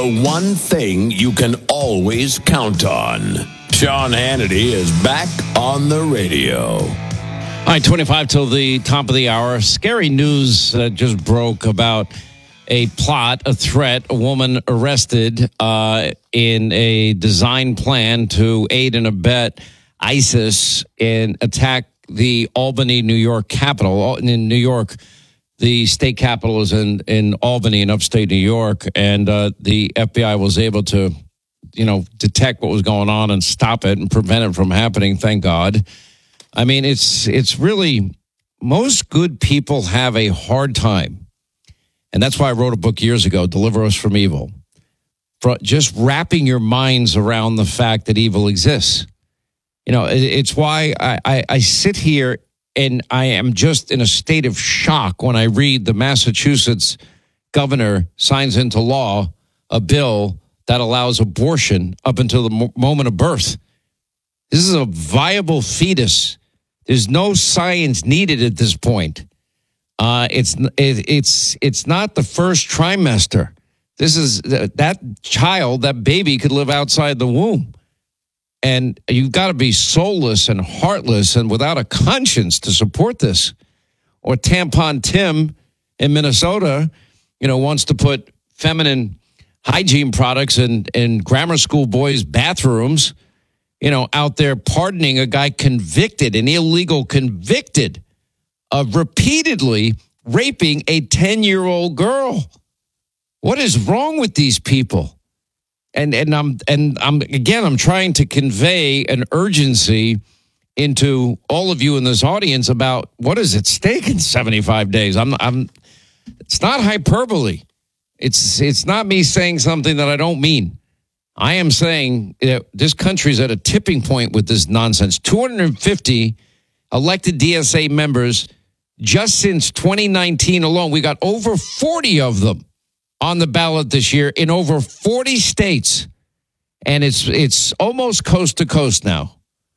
The one thing you can always count on. Sean Hannity is back on the radio. All right, 25 till the top of the hour. Scary news just broke about a plot, a threat, a woman arrested in a design plan to aid and abet ISIS and attack the Albany, New York Capitol. In New York, the state capitol is in Albany in upstate New York, and the FBI was able to, detect what was going on and stop it and prevent it from happening, thank God. I mean, it's really, most good people have a hard time. And that's why I wrote a book years ago, Deliver Us from Evil. For just wrapping your minds around the fact that evil exists. It's why I sit here and I am just in a state of shock when I read the Massachusetts governor signs into law a bill that allows abortion up until the moment of birth. This is a viable fetus. There's no science needed at this point. It's not the first trimester. This is that child, that baby could live outside the womb. And you've got to be soulless and heartless and without a conscience to support this. Or Tampon Tim in Minnesota, wants to put feminine hygiene products in grammar school boys' bathrooms, out there pardoning a guy an illegal convicted of repeatedly raping a 10-year-old girl. What is wrong with these people? And I'm trying to convey an urgency into all of you in this audience about what is at stake in 75 days. It's not hyperbole. It's not me saying something that I don't mean. I am saying that this country's at a tipping point with this nonsense. 250 elected DSA members just since 2019 alone. We got over 40 of them on the ballot this year in over 40 states. And it's almost coast to coast now.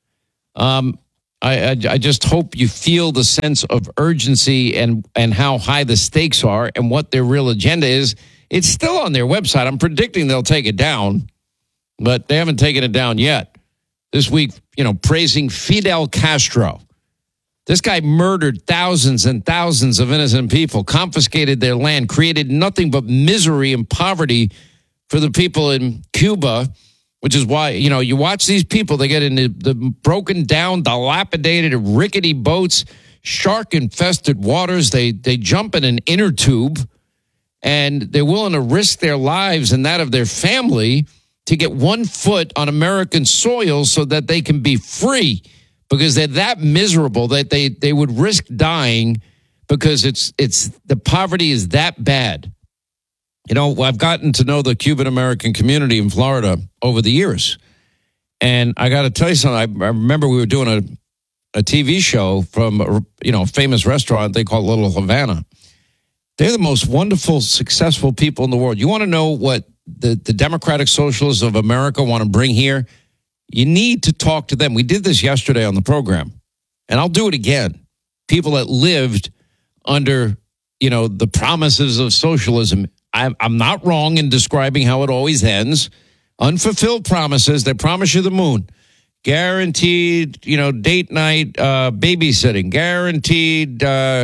I just hope you feel the sense of urgency and how high the stakes are and what their real agenda is. It's still on their website. I'm predicting they'll take it down, but they haven't taken it down yet. This week, praising Fidel Castro. This guy murdered thousands and thousands of innocent people, confiscated their land, created nothing but misery and poverty for the people in Cuba, which is why, you watch these people, they get into the broken down, dilapidated, rickety boats, shark-infested waters. They jump in an inner tube, and they're willing to risk their lives and that of their family to get 1 foot on American soil so that they can be free. Because they're that miserable that they would risk dying because it's the poverty is that bad. I've gotten to know the Cuban American community in Florida over the years. And I got to tell you something. I remember we were doing a TV show from a famous restaurant they call Little Havana. They're the most wonderful, successful people in the world. You want to know what the Democratic Socialists of America want to bring here? You need to talk to them. We did this yesterday on the program, and I'll do it again. People that lived under, the promises of socialism. I'm not wrong in describing how it always ends. Unfulfilled promises. They promise you the moon. Guaranteed, date night babysitting. Guaranteed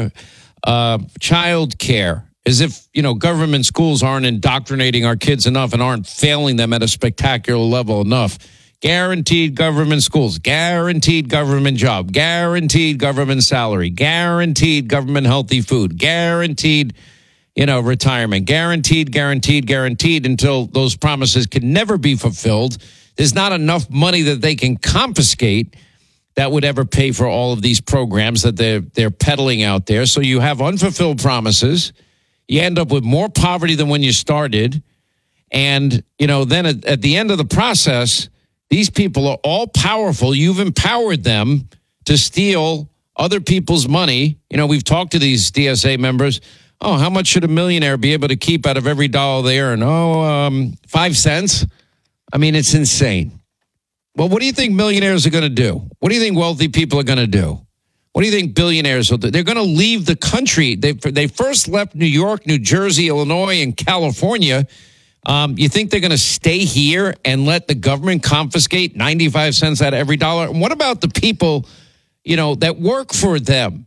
child care. As if, government schools aren't indoctrinating our kids enough and aren't failing them at a spectacular level enough. Guaranteed government schools, guaranteed government job, guaranteed government salary, guaranteed government healthy food, guaranteed, retirement, guaranteed until those promises can never be fulfilled. There's not enough money that they can confiscate that would ever pay for all of these programs that they're peddling out there. So you have unfulfilled promises. You end up with more poverty than when you started. And, then at the end of the process, these people are all powerful. You've empowered them to steal other people's money. We've talked to these DSA members. Oh, how much should a millionaire be able to keep out of every dollar they earn? 5 cents. I mean, it's insane. Well, what do you think millionaires are going to do? What do you think wealthy people are going to do? What do you think billionaires will do? They're going to leave the country. They first left New York, New Jersey, Illinois, and California You think they're going to stay here and let the government confiscate 95 cents out of every dollar? And what about the people, that work for them?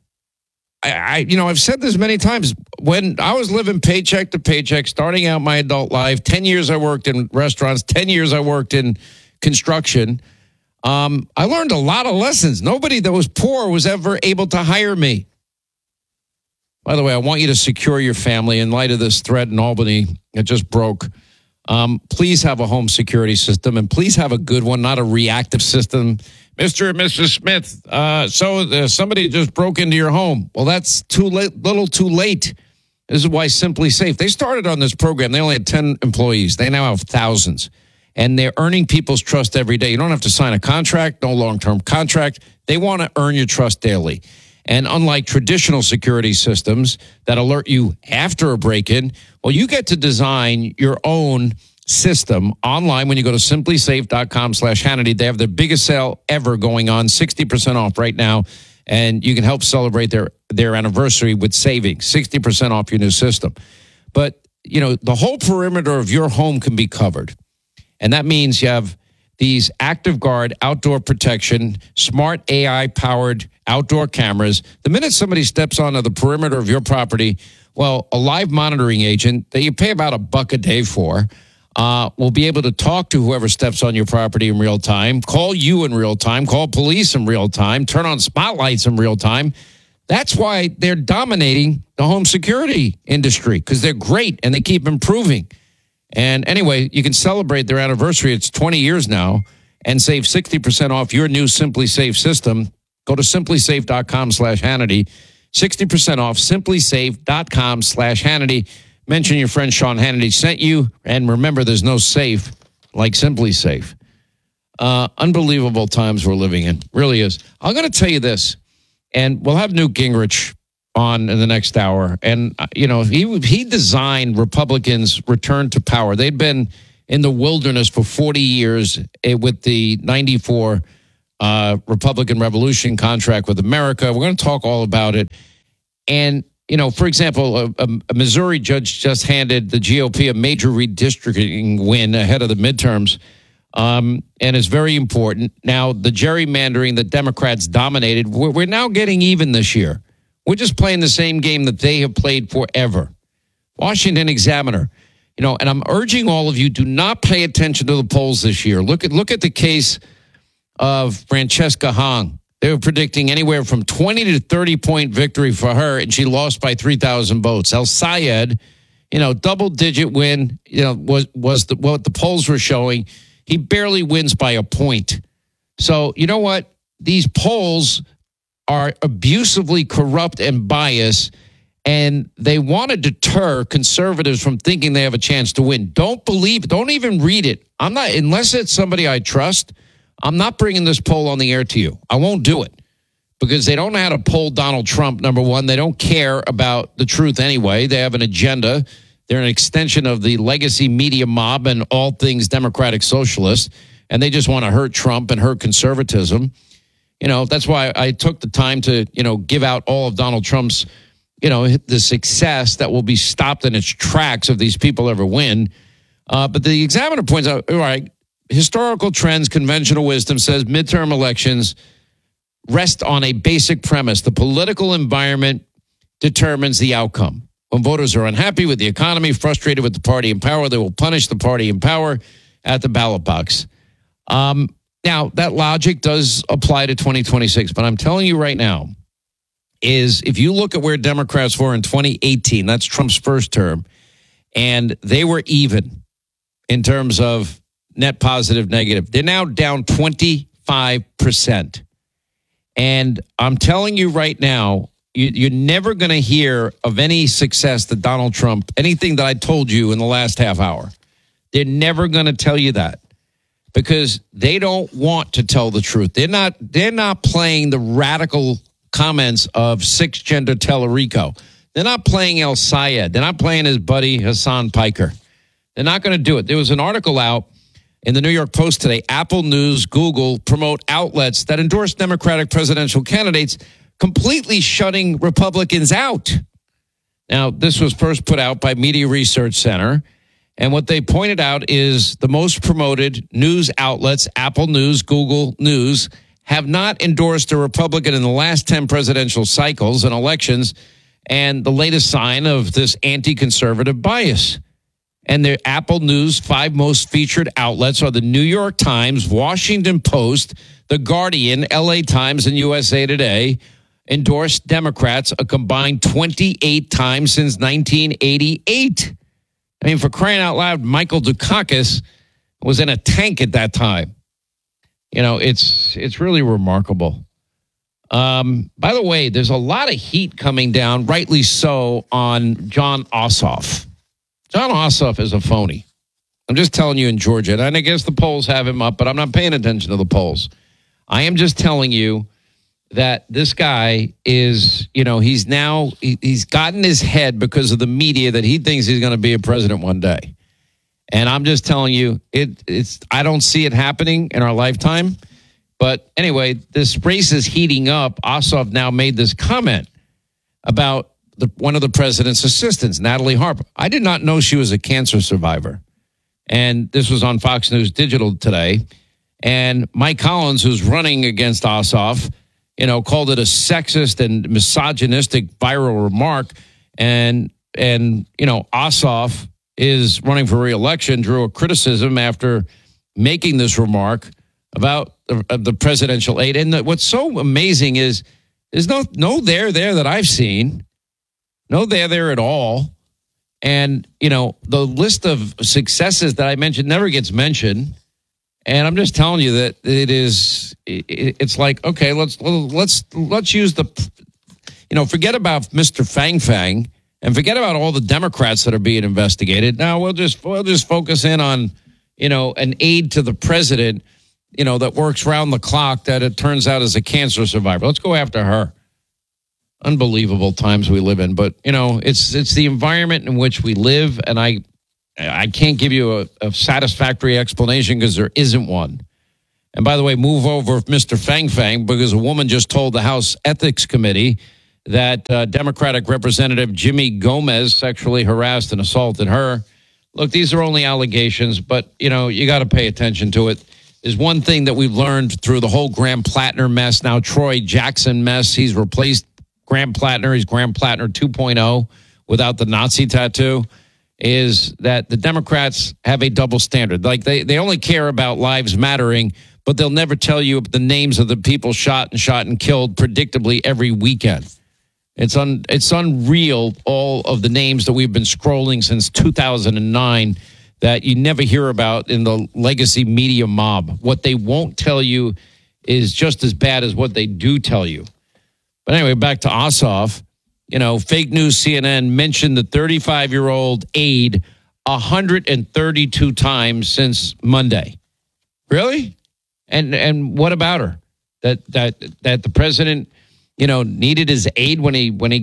I've said this many times. When I was living paycheck to paycheck, starting out my adult life, 10 years I worked in restaurants, 10 years I worked in construction. I learned a lot of lessons. Nobody that was poor was ever able to hire me. By the way, I want you to secure your family in light of this threat in Albany that just broke. Please have a home security system, and please have a good one, not a reactive system. Mr. and Mrs. Smith, somebody just broke into your home. Well, that's too late. This is why Simply Safe. They started on this program. They only had 10 employees. They now have thousands, and they're earning people's trust every day. You don't have to sign a contract, no long-term contract. They want to earn your trust daily. And unlike traditional security systems that alert you after a break-in, well, you get to design your own system online when you go to simplysafe.com/Hannity. They have the biggest sale ever going on, 60% off right now. And you can help celebrate their anniversary with savings, 60% off your new system. But, the whole perimeter of your home can be covered. And that means you have these Active Guard outdoor protection, smart AI-powered outdoor cameras. The minute somebody steps onto the perimeter of your property, well, a live monitoring agent that you pay about $1 a day for will be able to talk to whoever steps on your property in real time, call you in real time, call police in real time, turn on spotlights in real time. That's why they're dominating the home security industry, because they're great and they keep improving. And anyway, you can celebrate their anniversary. It's 20 years now, and save 60% off your new Simply Safe system. Go to simplysafe.com/Hannity. 60% off simplysafe.com/Hannity. Mention your friend Sean Hannity sent you. And remember, there's no safe like Simply Safe. Unbelievable times we're living in. Really is. I'm going to tell you this, and we'll have Newt Gingrich on in the next hour. And, he designed Republicans' return to power. They'd been in the wilderness for 40 years with the 94 Republican Revolution contract with America. We're going to talk all about it. And, for example, a Missouri judge just handed the GOP a major redistricting win ahead of the midterms. And it's very important. Now, the gerrymandering that Democrats dominated, we're now getting even this year. We're just playing the same game that they have played forever. Washington Examiner, and I'm urging all of you, do not pay attention to the polls this year. Look at the case of Francesca Hong. They were predicting anywhere from 20 to 30-point victory for her, and she lost by 3,000 votes. El Sayed, double-digit win, was what the polls were showing. He barely wins by a point. So, you know what? These polls are abusively corrupt and biased, and they want to deter conservatives from thinking they have a chance to win. Don't even read it. Unless it's somebody I trust, I'm not bringing this poll on the air to you. I won't do it because they don't know how to poll Donald Trump, number one. They don't care about the truth anyway. They have an agenda. They're an extension of the legacy media mob and all things Democratic Socialist, and they just want to hurt Trump and hurt conservatism. That's why I took the time to, give out all of Donald Trump's, the success that will be stopped in its tracks if these people ever win. But the Examiner points out, all right, historical trends, conventional wisdom says midterm elections rest on a basic premise. The political environment determines the outcome. When voters are unhappy with the economy, frustrated with the party in power, they will punish the party in power at the ballot box. Now, that logic does apply to 2026, but I'm telling you right now is if you look at where Democrats were in 2018, that's Trump's first term, and they were even in terms of net positive, negative. They're now down 25%. And I'm telling you right now, you're never going to hear of any success that Donald Trump, anything that I told you in the last half hour. They're never going to tell you that because they don't want to tell the truth. They're not playing the radical comments of six-gender Tellerico. They're not playing El Sayed. They're not playing his buddy Hassan Piker. They're not going to do it. There was an article out in the New York Post today. Apple News, Google promote outlets that endorse Democratic presidential candidates, completely shutting Republicans out. Now, this was first put out by Media Research Center, And what they pointed out is the most promoted news outlets, Apple News, Google News, have not endorsed a Republican in the last 10 presidential cycles and elections, and the latest sign of this anti-conservative bias. And the Apple News 5 most featured outlets are the New York Times, Washington Post, The Guardian, LA Times, and USA Today, endorsed Democrats a combined 28 times since 1988. I mean, for crying out loud, Michael Dukakis was in a tank at that time. You know, it's really remarkable. By the way, there's a lot of heat coming down, rightly so, on Jon Ossoff. Jon Ossoff is a phony. I'm just telling you in Georgia, and I guess the polls have him up, but I'm not paying attention to the polls. I am just telling you that this guy is, you know, he's gotten his head because of the media that he thinks he's going to be a president one day. And I'm just telling you, I don't see it happening in our lifetime. But anyway, this race is heating up. Ossoff now made this comment about one of the president's assistants, Natalie Harper. I did not know she was a cancer survivor. And this was on Fox News Digital today. And Mike Collins, who's running against Ossoff, you know, called it a sexist and misogynistic viral remark. And you know, Ossoff is running for re-election, drew a criticism after making this remark about the presidential aid. And what's so amazing is there's no there that I've seen. No there at all. And, you know, the list of successes that I mentioned never gets mentioned. And I'm just telling you that it's like, okay, let's use forget about Mr. Fang Fang and forget about all the Democrats that are being investigated. Now we'll just focus in on, you know, an aide to the president, you know, that works round the clock that it turns out is a cancer survivor. Let's go after her. Unbelievable times we live in, but you know, it's the environment in which we live, and I can't give you a satisfactory explanation because there isn't one. And by the way, move over Mr. Fang Fang, because a woman just told the House Ethics Committee that Democratic Representative Jimmy Gomez sexually harassed and assaulted her. Look, these are only allegations, but you know, you got to pay attention to it. There's one thing that we've learned through the whole Graham Plattner mess, now Troy Jackson mess. He's replaced Graham Plattner. He's Graham Plattner 2.0 without the Nazi tattoo. Is that the Democrats have a double standard. Like they only care about lives mattering, but they'll never tell you the names of the people shot and killed predictably every weekend. It's unreal, all of the names that we've been scrolling since 2009 that you never hear about in the legacy media mob. What they won't tell you is just as bad as what they do tell you. But anyway, back to Ossoff. You know, fake news CNN mentioned the 35-year-old aide 132 times since Monday. Really? And what about her? That the president, you know, needed his aid when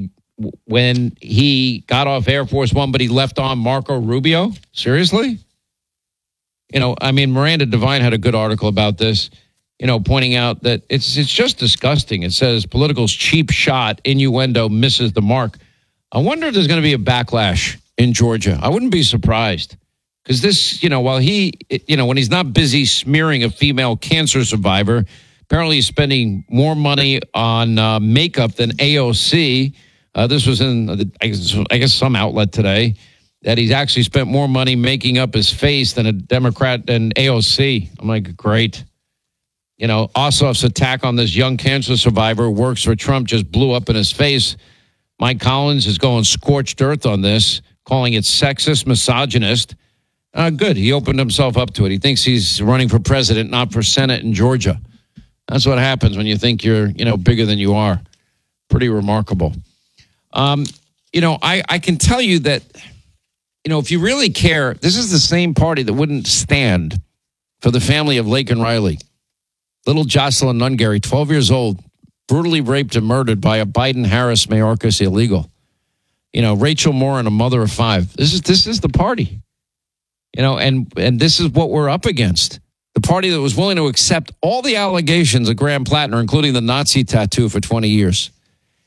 he got off Air Force One, but he left on Marco Rubio? Seriously? You know, I mean, Miranda Devine had a good article about this, you know, pointing out that it's just disgusting. It says political's cheap shot, innuendo misses the mark. I wonder if there's going to be a backlash in Georgia. I wouldn't be surprised, because this, you know, while when he's not busy smearing a female cancer survivor, apparently he's spending more money on makeup than AOC. This was in, I guess, some outlet today, that he's actually spent more money making up his face than a Democrat and AOC. I'm like, great. You know, Ossoff's attack on this young cancer survivor who works for Trump just blew up in his face. Mike Collins is going scorched earth on this, calling it sexist, misogynist. Good. He opened himself up to it. He thinks he's running for president, not for Senate in Georgia. That's what happens when you think you're, you know, bigger than you are. Pretty remarkable. You know, I can tell you that, you know, if you really care, this is the same party that wouldn't stand for the family of Laken Riley. Little Jocelyn Nungary, 12 years old, brutally raped and murdered by a Biden-Harris Mayorkas illegal. You know, Rachel Morin, a mother of 5. This is the party. You know, and this is what we're up against. The party that was willing to accept all the allegations of Graham Plattner, including the Nazi tattoo, for 20 years.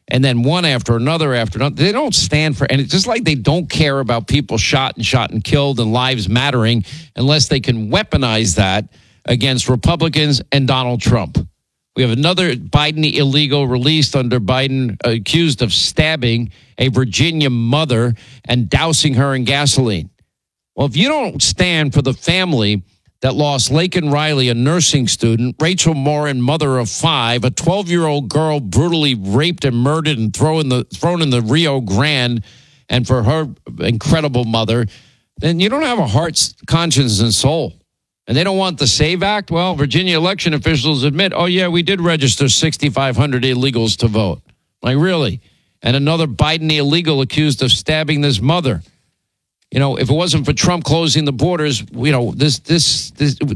and then one after another. They don't stand for, and it's just like they don't care about people shot and killed and lives mattering unless they can weaponize that against Republicans and Donald Trump. We have another Biden illegal released under Biden, accused of stabbing a Virginia mother and dousing her in gasoline. Well, if you don't stand for the family that lost Laken Riley, a nursing student, Rachel Morin, mother of 5, a 12-year-old girl brutally raped and murdered and thrown in the Rio Grande, and for her incredible mother, then you don't have a heart, conscience, and soul. And they don't want the SAVE Act? Well, Virginia election officials admit, oh, yeah, we did register 6,500 illegals to vote. Like, really? And another Biden illegal accused of stabbing this mother. You know, if it wasn't for Trump closing the borders, you know, this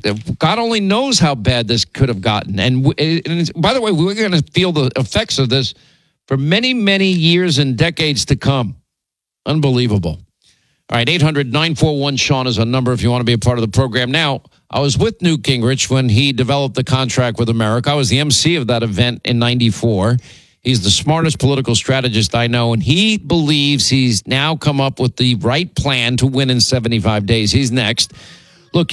God only knows how bad this could have gotten. And by the way, we're going to feel the effects of this for many, many years and decades to come. Unbelievable. All right, 800-941-SEAN is a number if you want to be a part of the program. Now, I was with Newt Gingrich when he developed the contract with America. I was the MC of that event in 94. He's the smartest political strategist I know, and he believes he's now come up with the right plan to win in 75 days. He's next. Look,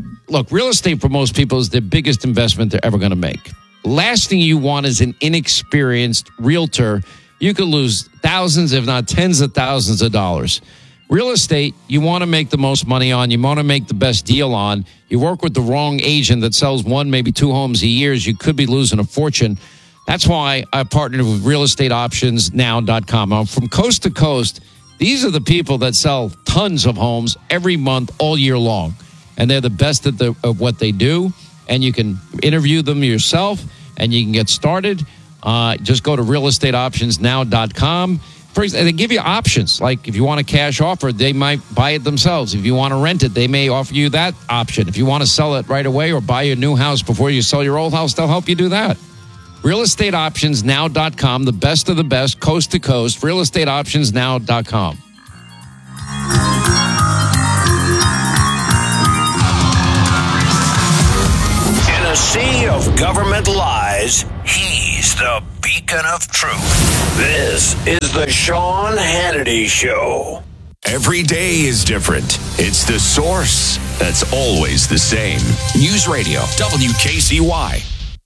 real estate for most people is the biggest investment they're ever going to make. Last thing you want is an inexperienced realtor. You could lose thousands, if not tens of thousands of dollars. Real estate, you want to make the most money on. You want to make the best deal on. You work with the wrong agent that sells 1, maybe 2 homes a year. You could be losing a fortune. That's why I partnered with realestateoptionsnow.com. From coast to coast, these are the people that sell tons of homes every month, all year long. And they're the best of what they do. And you can interview them yourself, and you can get started. Just go to realestateoptionsnow.com. They give you options. Like if you want a cash offer, they might buy it themselves. If you want to rent it, they may offer you that option. If you want to sell it right away or buy a new house before you sell your old house, they'll help you do that. realestateoptionsnow.com, the best of the best, coast to coast, realestateoptionsnow.com. In a sea of government lies, he's the beacon of truth. This is the Sean Hannity Show. Every day is different. It's The Source that's always the same. News Radio, WKCY.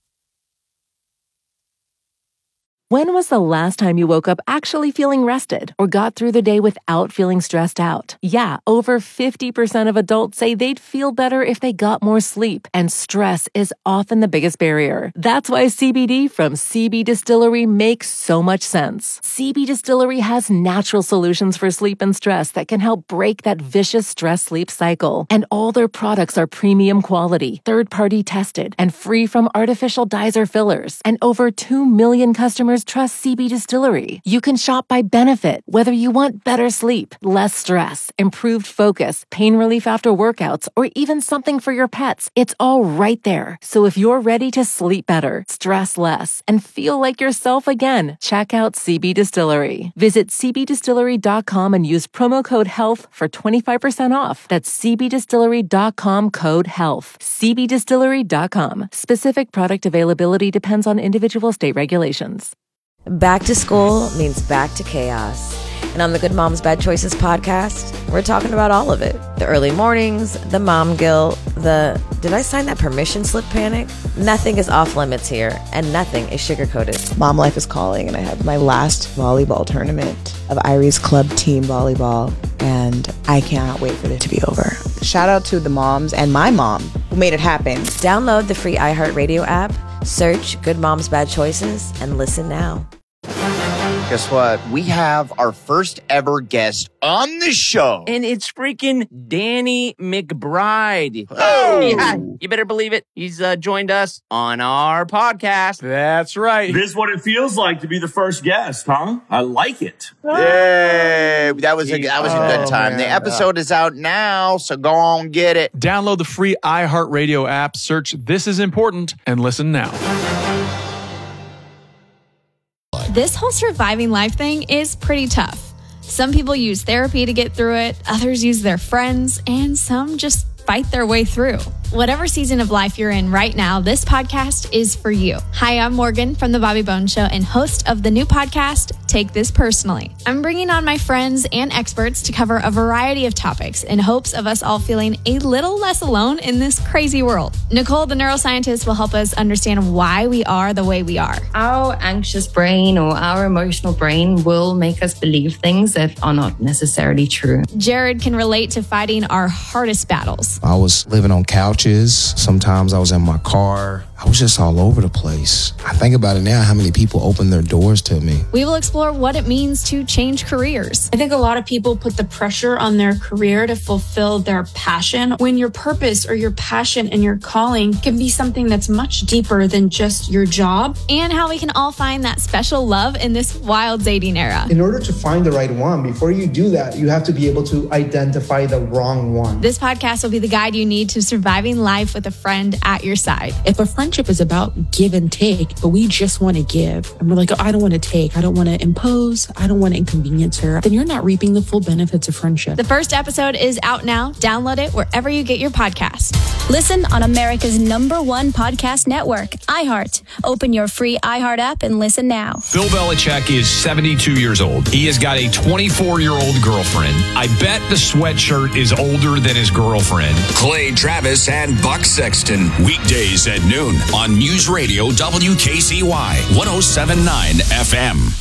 When was the last time you woke up actually feeling rested or got through the day without feeling stressed out? Yeah, over 50% of adults say they'd feel better if they got more sleep, and stress is often the biggest barrier. That's why CBD from CB Distillery makes so much sense. CB Distillery has natural solutions for sleep and stress that can help break that vicious stress-sleep cycle. And all their products are premium quality, third-party tested, and free from artificial dyes or fillers. And over 2 million customers trust CB Distillery. You can shop by benefit, whether you want better sleep, less stress, improved focus, pain relief after workouts, or even something for your pets. It's all right there. So if you're ready to sleep better, stress less, and feel like yourself again, check out CB Distillery. Visit cbdistillery.com and use promo code HEALTH for 25% off. That's cbdistillery.com, code HEALTH. cbdistillery.com. Specific product availability depends on individual state regulations. Back to school means back to chaos. And on the Good Moms Bad Choices podcast, we're talking about all of it. The early mornings, the mom guilt, the did I sign that permission slip panic? Nothing is off limits here, and nothing is sugar-coated. Mom life is calling, and I have my last volleyball tournament of Irie's club team volleyball, and I cannot wait for it to be over. Shout out to the moms and my mom who made it happen. Download the free iHeartRadio app, search Good Moms Bad Choices, and listen now. Guess what? We have our first ever guest on the show. And it's freaking Danny McBride. Oh! Yeah, you better believe it. He's joined us on our podcast. That's right. This is what it feels like to be the first guest, huh? I like it. Yay! That was a good time. Man. The episode is out now, so go on get it. Download the free iHeartRadio app, search This Is Important, and listen now. This whole surviving life thing is pretty tough. Some people use therapy to get through it, others use their friends, and some just fight their way through. whatever season of life you're in right now, this podcast is for you. Hi, I'm Morgan from The Bobby Bones Show and host of the new podcast, Take This Personally. I'm bringing on my friends and experts to cover a variety of topics in hopes of us all feeling a little less alone in this crazy world. Nicole, the neuroscientist, will help us understand why we are the way we are. Our anxious brain or our emotional brain will make us believe things that are not necessarily true. Jared can relate to fighting our hardest battles. I was living on couches. Sometimes I was in my car. I was just all over the place. I think about it now, how many people opened their doors to me. We will explore what it means to change careers. I think a lot of people put the pressure on their career to fulfill their passion, when your purpose or your passion and your calling can be something that's much deeper than just your job. And how we can all find that special love in this wild dating era. In order to find the right one, before you do that, you have to be able to identify the wrong one. This podcast will be the guide you need to surviving life with a friend at your side. If a friendship is about give and take, but we just want to give, and we're like, oh, I don't want to take, I don't want to impose, I don't want to inconvenience her, then you're not reaping the full benefits of friendship. The first episode is out now. Download it wherever you get your podcast. Listen on America's #1 podcast network, iHeart. Open your free iHeart app and listen now. Bill Belichick is 72 years old. He has got a 24-year-old girlfriend. I bet the sweatshirt is older than his girlfriend. Clay Travis and Buck Sexton, weekdays at noon on News Radio WKCY 107.9 FM.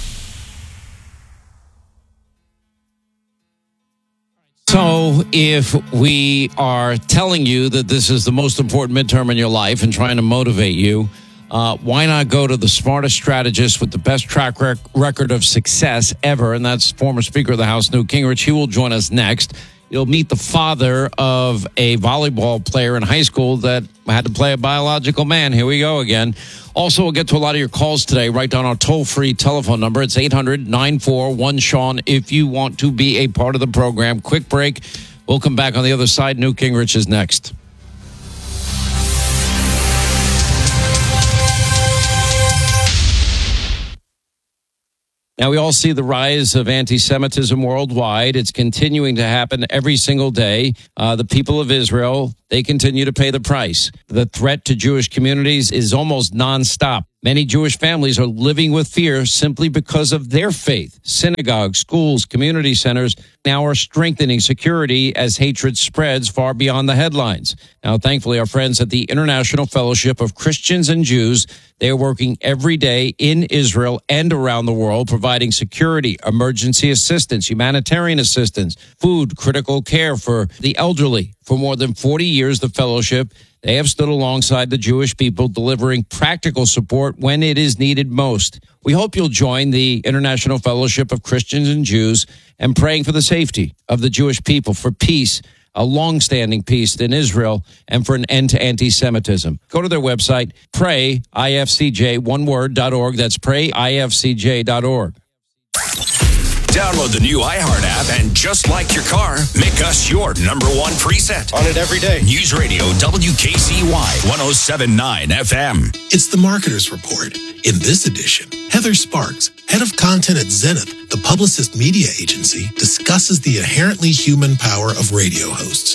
So if we are telling you that this is the most important midterm in your life and trying to motivate you, why not go to the smartest strategist with the best track record of success ever? And that's former Speaker of the House, Newt Gingrich. He will join us next. You'll meet the father of a volleyball player in high school that had to play a biological man. Here we go again. Also, we'll get to a lot of your calls today. Write down our toll-free telephone number. It's 800-941-SEAN if you want to be a part of the program. Quick break. We'll come back on the other side. Newt Gingrich is next. Now, we all see the rise of anti-Semitism worldwide. It's continuing to happen every single day. The people of Israel, they continue to pay the price. The threat to Jewish communities is almost nonstop. Many Jewish families are living with fear simply because of their faith. Synagogues, schools, community centers now are strengthening security as hatred spreads far beyond the headlines. Now, thankfully, our friends at the International Fellowship of Christians and Jews, they are working every day in Israel and around the world, providing security, emergency assistance, humanitarian assistance, food, critical care for the elderly. For more than 40 years, the fellowship, they have stood alongside the Jewish people, delivering practical support when it is needed most. We hope you'll join the International Fellowship of Christians and Jews and praying for the safety of the Jewish people, for peace, a long-standing peace in Israel, and for an end to anti-Semitism. Go to their website, prayifcj.org. That's prayifcj.org. Download the new iHeart app and just like your car, make us your #1 preset. On it every day. News Radio WKCY 107.9 FM. It's the Marketer's Report. In this edition, Heather Sparks, head of content at Zenith, the Publicist media agency, discusses the inherently human power of radio hosts.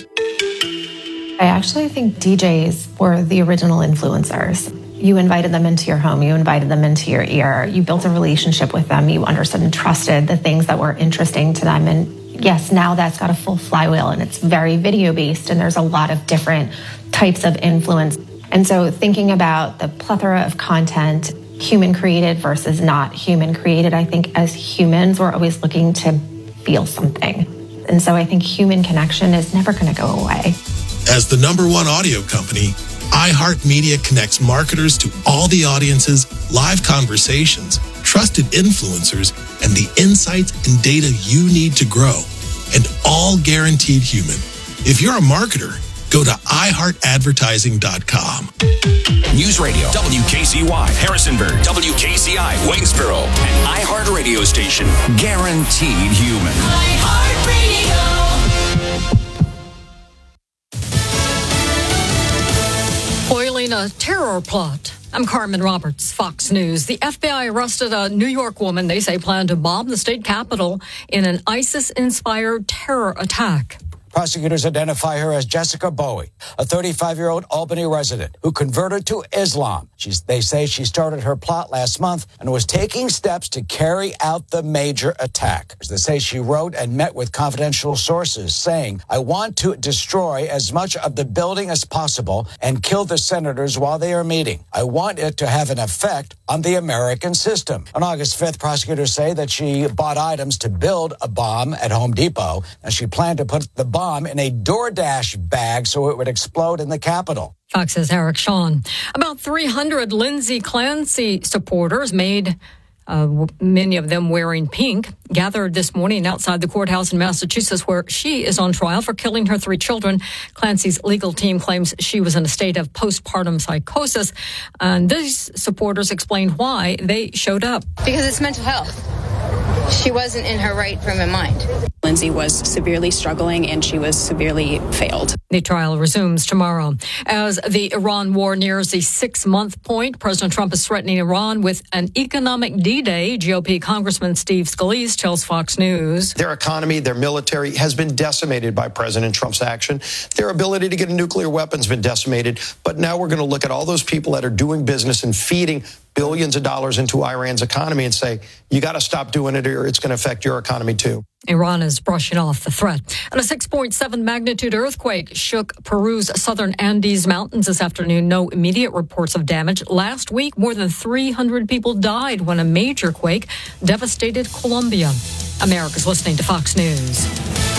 I actually think DJs were the original influencers. You invited them into your home. You invited them into your ear. You built a relationship with them. You understood and trusted the things that were interesting to them. And yes, now that's got a full flywheel and it's very video based and there's a lot of different types of influence. And so thinking about the plethora of content, human created versus not human created, I think as humans, we're always looking to feel something. And so I think human connection is never going to go away. As the #1 audio company, iHeartMedia connects marketers to all the audiences, live conversations, trusted influencers, and the insights and data you need to grow, and all guaranteed human. If you're a marketer, go to iHeartAdvertising.com. News Radio WKCY, Harrisonburg, WKCI, Waynesboro, and iHeart Radio Station. Guaranteed human. iHeartRadio. Foiling a terror plot. I'm Carmen Roberts, Fox News. The FBI arrested a New York woman they say planned to bomb the state capitol in an ISIS-inspired terror attack. Prosecutors identify her as Jessica Bowie, a 35-year-old Albany resident who converted to Islam. They say she started her plot last month and was taking steps to carry out the major attack. They say she wrote and met with confidential sources saying, "I want to destroy as much of the building as possible and kill the senators while they are meeting. I want it to have an effect on the American system." On August 5th, prosecutors say that she bought items to build a bomb at Home Depot, and she planned to put the bomb in a DoorDash bag so it would explode in the Capitol. Fox's Eric Shawn. About 300 Lindsay Clancy supporters many of them wearing pink, gathered this morning outside the courthouse in Massachusetts where she is on trial for killing her 3 children. Clancy's legal team claims she was in a state of postpartum psychosis. And these supporters explained why they showed up. Because it's mental health. She wasn't in her right frame of mind. Lindsay was severely struggling and she was severely failed. The trial resumes tomorrow. As the Iran war nears the 6-month point, President Trump is threatening Iran with an economic D-Day. GOP Congressman Steve Scalise tells Fox News. Their economy, their military has been decimated by President Trump's action. Their ability to get a nuclear weapon has been decimated. But now we're going to look at all those people that are doing business and feeding billions of dollars into Iran's economy and say, you got to stop doing it or it's going to affect your economy too. Iran is brushing off the threat. And a 6.7 magnitude earthquake shook Peru's southern Andes Mountains this afternoon. No immediate reports of damage. Last week, more than 300 people died when a major quake devastated Colombia. America's listening to Fox News.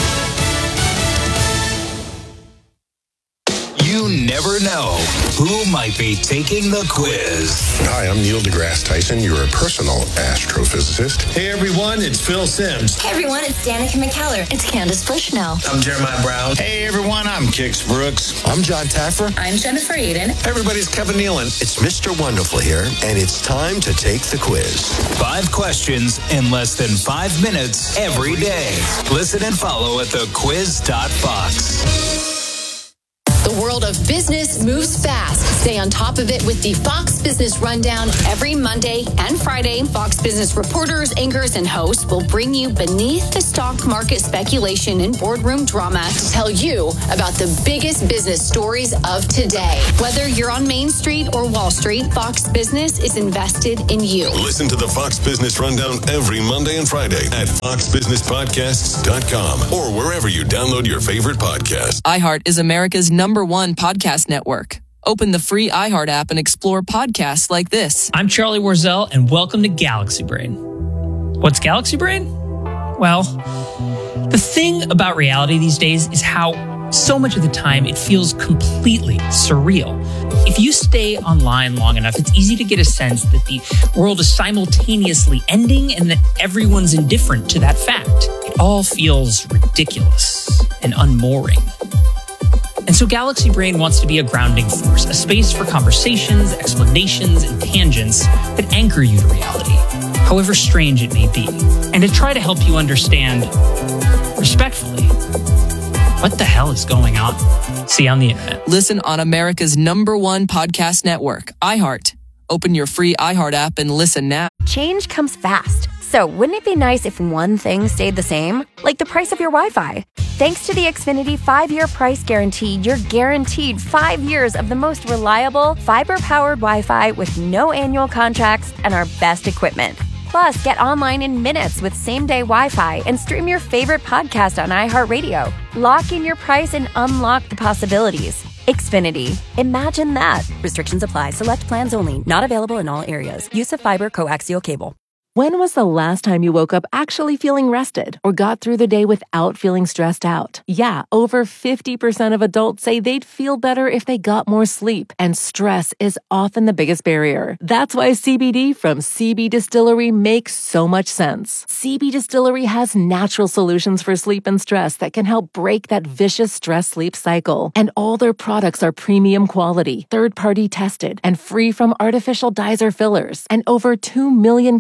You never know who might be taking the quiz. Hi, I'm Neil deGrasse Tyson, your personal astrophysicist. Hey everyone, it's Phil Simms. Hey everyone, it's Danica McKellar. It's Candace Bushnell. I'm Jeremiah Brown. Hey everyone, I'm Kix Brooks. I'm John Taffer. I'm Jennifer Aiden. Hey everybody, it's Kevin Nealon. It's Mr. Wonderful here, and it's time to take the quiz. 5 questions in less than 5 minutes every day. Listen and follow at thequiz.fox. The world of business moves fast. Stay on top of it with the Fox Business Rundown every Monday and Friday. Fox Business reporters, anchors, and hosts will bring you beneath the stock market speculation and boardroom drama to tell you about the biggest business stories of today. Whether you're on Main Street or Wall Street, Fox Business is invested in you. Listen to the Fox Business Rundown every Monday and Friday at foxbusinesspodcasts.com or wherever you download your favorite podcast. iHeart is America's #1 podcast network. Open the free iHeart app and explore podcasts like this. I'm Charlie Warzel, and welcome to Galaxy Brain. What's Galaxy Brain? Well, the thing about reality these days is how so much of the time it feels completely surreal. If you stay online long enough, it's easy to get a sense that the world is simultaneously ending and that everyone's indifferent to that fact. It all feels ridiculous and unmooring. And so Galaxy Brain wants to be a grounding force, a space for conversations, explanations, and tangents that anchor you to reality, however strange it may be, and to try to help you understand, respectfully, what the hell is going on. See you on the internet. Listen on America's #1 podcast network, iHeart. Open your free iHeart app and listen now. Change comes fast. So wouldn't it be nice if one thing stayed the same? Like the price of your Wi-Fi. Thanks to the Xfinity 5-year price guarantee, you're guaranteed 5 years of the most reliable, fiber-powered Wi-Fi with no annual contracts and our best equipment. Plus, get online in minutes with same-day Wi-Fi and stream your favorite podcast on iHeartRadio. Lock in your price and unlock the possibilities. Xfinity. Imagine that. Restrictions apply. Select plans only. Not available in all areas. Use of fiber coaxial cable. When was the last time you woke up actually feeling rested or got through the day without feeling stressed out? Yeah, over 50% of adults say they'd feel better if they got more sleep, and stress is often the biggest barrier. That's why CBD from CB Distillery makes so much sense. CB Distillery has natural solutions for sleep and stress that can help break that vicious stress-sleep cycle. And all their products are premium quality, third-party tested, and free from artificial dyes or fillers. And over 2 million customers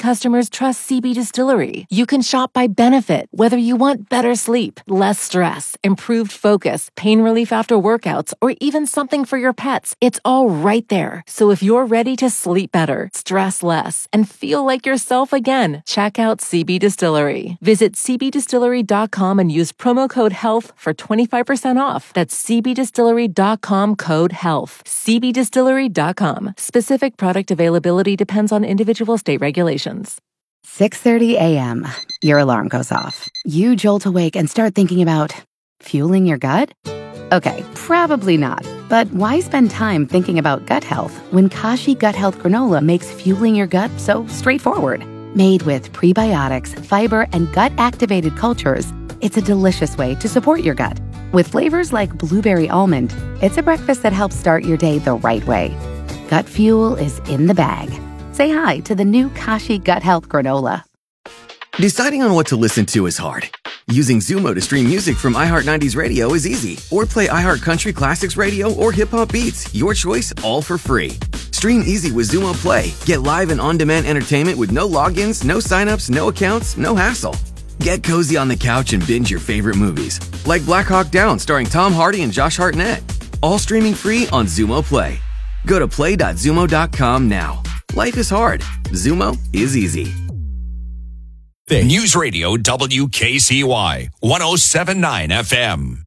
customers trust CB Distillery. You can shop by benefit, whether you want better sleep, less stress, improved focus, pain relief after workouts, or even something for your pets. It's all right there. So if you're ready to sleep better, stress less, and feel like yourself again, check out CB Distillery. Visit cbdistillery.com and use promo code HEALTH for 25% off. That's cbdistillery.com, code HEALTH. cbdistillery.com. Specific product availability depends on individual state regulations. 6:30 a.m. Your alarm goes off. You jolt awake and start thinking about fueling your gut? Okay, probably not. But why spend time thinking about gut health when Kashi Gut Health Granola makes fueling your gut so straightforward? Made with prebiotics, fiber, and gut-activated cultures, it's a delicious way to support your gut. With flavors like blueberry almond, it's a breakfast that helps start your day the right way. Gut fuel is in the bag. Say hi to the new Kashi Gut Health Granola. Deciding on what to listen to is hard. Using Zumo to stream music from iHeart 90s Radio is easy. Or play iHeart Country Classics Radio or Hip Hop Beats. Your choice, all for free. Stream easy with Zumo Play. Get live and on-demand entertainment with no logins, no signups, no accounts, no hassle. Get cozy on the couch and binge your favorite movies. Like Black Hawk Down starring Tom Hardy and Josh Hartnett. All streaming free on Zumo Play. Go to play.zumo.com now. Life is hard. Zumo is easy. News Radio WKCY 107.9 FM.